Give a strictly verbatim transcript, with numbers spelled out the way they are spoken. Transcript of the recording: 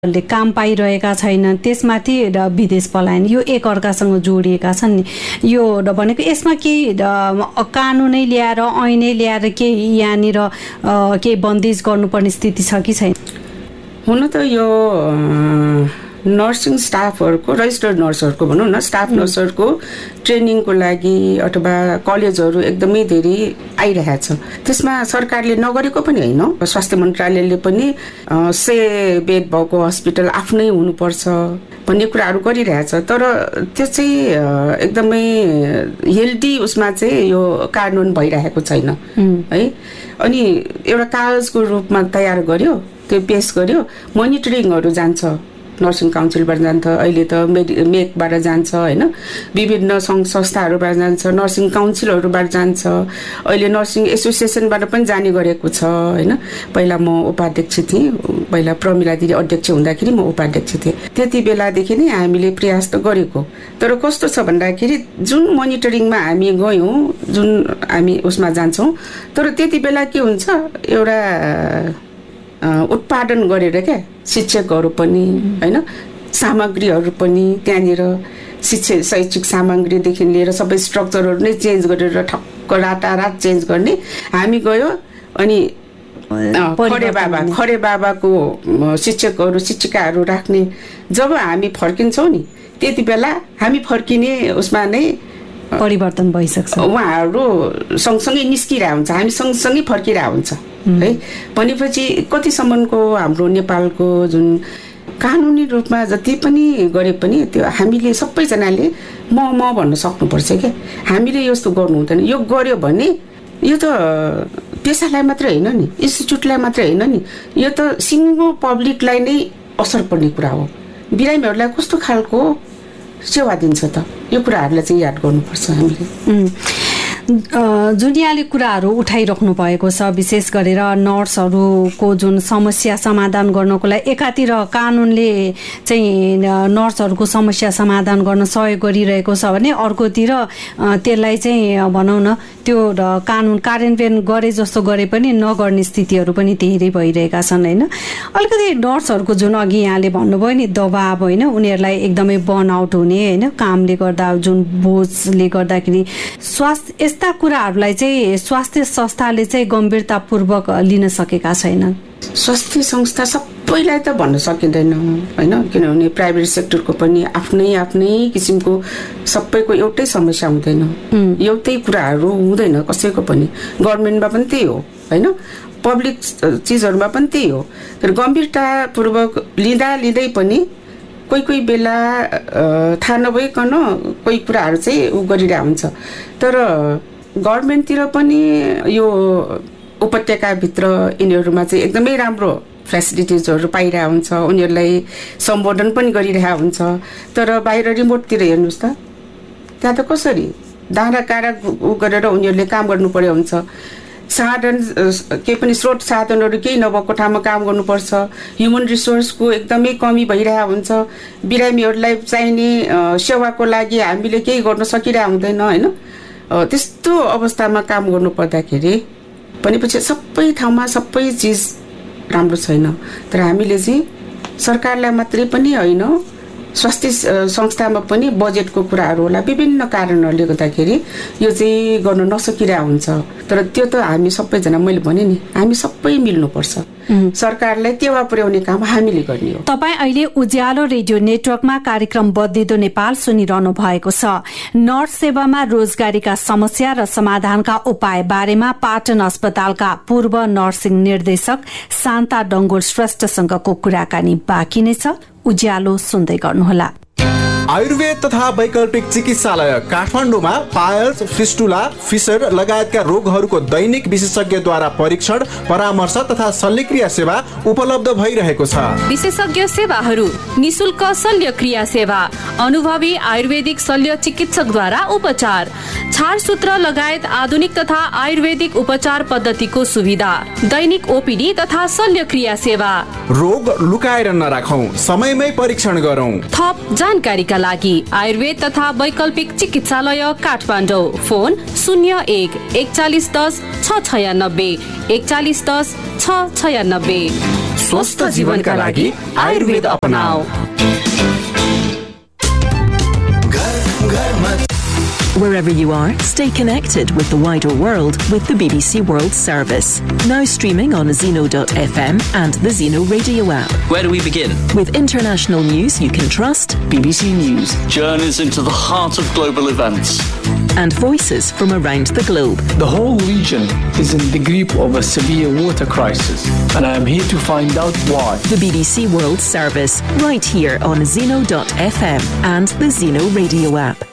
ले काम पाइरहेका छैनन्, त्यसमाथि विदेश पलायन, यो एक अर्कासँग जोडिएका छन् नि। यो भनेको यसमा केही कानुनै ल्याएर ऐनै ल्याएर केही यहाँनिर केही बन्देज गर्नुपर्ने स्थिति छ कि छैन? हुन त यो नर्सिङ स्टाफहरूको, रजिस्टर्ड नर्सहरूको भनौँ न, स्टाफ नर्सहरूको ट्रेनिङको लागि अथवा कलेजहरू एकदमै धेरै आइरहेछ। त्यसमा सरकारले नगरेको पनि होइन, स्वास्थ्य मन्त्रालयले पनि से बेड भएको हस्पिटल आफ्नै हुनुपर्छ भन्ने कुराहरू गरिरहेछ। तर त्यो चाहिँ एकदमै हेल्दी उसमा चाहिँ यो कानुन भइरहेको छैन है। अनि एउटा कागजको रूपमा तयार गर्यो, त्यो पेश गर्यो, मोनिटरिङहरू जान्छ, नर्सिङ काउन्सिलबाट जान्छ, अहिले त मेडि मेकबाट जान्छ होइन, विभिन्न सङ्घ संस्थाहरूबाट जान्छ, नर्सिङ काउन्सिलहरूबाट जान्छ, अहिले नर्सिङ एसोसिएसनबाट पनि जाने गरेको छ होइन। पहिला म उपाध्यक्ष थिएँ, पहिला प्रमिला दिदी अध्यक्ष हुँदाखेरि म उपाध्यक्ष थिएँ। त्यति बेलादेखि नै हामीले प्रयास त गरेको। तर कस्तो छ भन्दाखेरि जुन मोनिटरिङमा हामी गयौँ, जुन हामी उसमा जान्छौँ, तर त्यति बेला के हुन्छ, एउटा उत्पादन गरेर क्या शिक्षकहरू पनि होइन, सामग्रीहरू पनि त्यहाँनिर शिक्षा शैक्षिक सामग्रीदेखि लिएर सबै स्ट्रक्चरहरू नै चेन्ज गरेर ठक्क रातारात चेन्ज गर्ने हामी गयो। अनि खरे बाबा खरे बाबाको शिक्षकहरू शिक्षिकाहरू राख्ने जब हामी फर्किन्छौँ नि, त्यति बेला हामी फर्किने उसमा नै परिवर्तन भइसक्छ। उहाँहरू सँगसँगै निस्किरहेको हुन्छ, हामी सँगसँगै फर्किरहेको हुन्छ है। भनेपछि कतिसम्मको हाम्रो नेपालको जुन कानुनी रूपमा जति पनि गरे पनि त्यो हामीले सबैजनाले म म भन्न सक्नुपर्छ क्या। हामीले यस्तो गर्नु हुँदैन। यो गर्यो भने यो त पेसालाई मात्रै होइन नि, इन्स्टिच्युटलाई मात्रै होइन नि, यो त सिङ्गो पब्लिकलाई नै असर पर्ने कुरा हो। बिरामीहरूलाई कस्तो खालको सेवा दिन्छ त, यो कुराहरूलाई चाहिँ याद गर्नुपर्छ हामीले। जुन यहाँले कुराहरू उठाइराख्नु भएको छ, विशेष गरेर नर्सहरूको जुन समस्या समाधान गर्नको लागि एकातिर कानुनले चाहिँ नर्सहरूको समस्या समाधान गर्न सहयोग गरिरहेको छ भने अर्कोतिर त्यसलाई चाहिँ भनौँ न त्यो कानुन कार्यान्वयन गरे जस्तो गरे पनि नगर्ने स्थितिहरू पनि धेरै भइरहेका छन् होइन। अलिकति नर्सहरूको जुन अघि यहाँले भन्नुभयो नि दबाब होइन, उनीहरूलाई एकदमै बर्नआउट हुने होइन, कामले गर्दा जुन बोझले गर्दाखेरि स्वास्थ्य यस्ता कुराहरूलाई चाहिँ स्वास्थ्य संस्थाले चाहिँ गम्भीरतापूर्वक लिन सकेका छैनन्। स्वास्थ्य संस्था सबैलाई त भन्न सकिँदैन होइन, किनभने प्राइभेट सेक्टरको पनि आफ्नै आफ्नै किसिमको सबैको एउटै समस्या हुँदैन, एउटै कुराहरू हुँदैन कसैको पनि। गभर्मेन्टमा पनि त्यही हो होइन, पब्लिक चिजहरूमा पनि त्यही हो। तर गम्भीरतापूर्वक लिँदा लिँदै पनि कोही कोही बेला थाहा नभइकन कोही कुराहरू चाहिँ उ गरिरहेको हुन्छ। तर गभर्मेन्टतिर पनि यो उपत्यकाभित्र यिनीहरूमा चाहिँ एकदमै राम्रो फेसिलिटिजहरू पाइरहेको हुन्छ, उनीहरूलाई सम्बोधन पनि गरिरहेको हुन्छ। तर बाहिर रिमोटतिर हेर्नुहोस् त, त्यहाँ त कसरी डाँडा काँडा उ गरेर उनीहरूले काम गर्नु पर्यो हुन्छ। साधन केही पनि स्रोत साधनहरू केही नभएको ठाउँमा काम गर्नुपर्छ। ह्युमन रिसोर्सको एकदमै कमी भइरहेको हुन्छ। बिरामीहरूलाई चाहिने सेवाको लागि हामीले केही गर्न सकिरहेको हुँदैन होइन। त्यस्तो अवस्थामा काम गर्नु पर्दाखेरि भनेपछि सबै ठाउँमा सबै चिज राम्रो छैन। तर हामीले चाहिँ सरकारलाई मात्रै पनि होइन, स्वास्थ्य संस्थामा पनि बजेटको कुराहरू होला, विभिन्न कारणहरूले गर्दाखेरि यो चाहिँ गर्न नसकिरहेको हुन्छ। तर त्यो त हामी सबैजना, मैले भने नि, हामी सबै मिल्नुपर्छ। सरकारलाई टेवा पुर्याउने काम हामीले गर्ने हो। तपाईँ अहिले उज्यालो रेडियो नेटवर्कमा कार्यक्रम बद्लिदो नेपाल सुनिरहनु भएको छ। नर्स सेवामा रोजगारीका समस्या र समाधानका उपाय बारेमा पाटन अस्पतालका पूर्व नर्सिङ निर्देशक शान्ता डङ्गोल श्रेष्ठसँगको कुराकानी बाँकी नै छ। उज्यालो सुन्दै गर्नुहोला। आयुर्वेद तथा वैकल्पिक चिकित्सालय काठमाडौँमा पायल्स, फिस्टुला, फिसर लगायतका रोगहरूको दैनिक विशेषज्ञद्वारा परीक्षण, परामर्श तथा शल्यक्रिया सेवा उपलब्ध भइरहेको छ। विशेषज्ञ सेवाहरू: निशुल्क शल्यक्रिया सेवा, अनुभवी आयुर्वेदिक शल्य चिकित्सकद्वारा उपचार, छारसूत्र लगायत आधुनिक तथा आयुर्वेदिक उपचार पद्धतिको सुविधा, दैनिक ओपीडी तथा शल्यक्रिया सेवा। रोग लुकाएर नराखौं, समयमै परीक्षण गरौं। थप जानकारीका लागि आयुर्वेद तथा वैकल्पिक चिकित्सालय काठमाडौँ। फोन शून्य एक एकचालिस दस छ छयानब्बे एकचालिस दस छ छयानब्बे। स्वस्थ जीवनका लागि आयुर्वेद अपनाऊ। Wherever you are, stay connected with the wider world with the B B C World Service. Now streaming on zeno dot f m and the Zeno radio app. Where do we begin? With international news you can trust. B B C News. Journeys into the heart of global events. And voices from around the globe. The whole region is in the grip of a severe water crisis, and I am here to find out why. The B B C World Service, right here on zeno dot f m and the Zeno radio app.